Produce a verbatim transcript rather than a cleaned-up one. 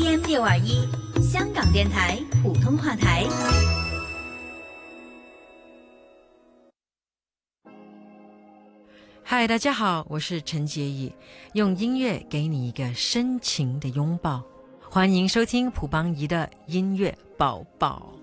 A M 六二一，香港电台普通话台。 嗨，大家好，我是陈洁仪，用音乐给你一个深情的拥抱。欢迎收听蒲邦仪的音乐抱抱。